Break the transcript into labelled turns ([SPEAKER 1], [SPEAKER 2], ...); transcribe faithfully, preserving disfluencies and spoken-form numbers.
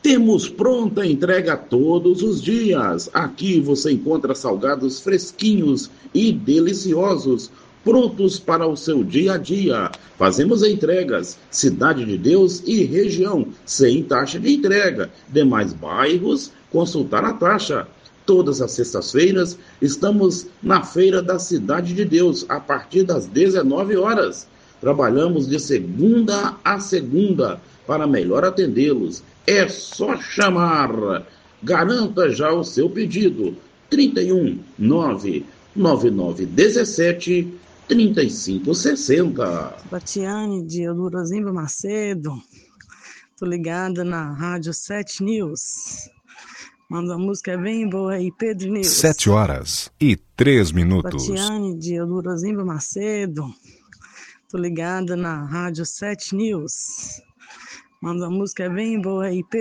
[SPEAKER 1] Temos pronta entrega todos os dias. Aqui você encontra salgados fresquinhos e deliciosos, prontos para o seu dia a dia. Fazemos entregas, Cidade de Deus e região, sem taxa de entrega. Demais bairros, consultar a taxa. Todas as sextas-feiras estamos na Feira da Cidade de Deus, a partir das dezenove horas. Trabalhamos de segunda a segunda para melhor atendê-los. É só chamar. Garanta já o seu pedido. trinta e um, nove nove nove dezessete, trinta e cinco sessenta.
[SPEAKER 2] Batiane de Eudorozimba Macedo. Tô ligada na Rádio sete News. Manda uma música bem boa aí, Pedro News.
[SPEAKER 3] Sete horas e três minutos.
[SPEAKER 2] Batiane de Eudorozimba Macedo. Tô ligada na Rádio sete News. Manda uma música bem boa aí, Pedro.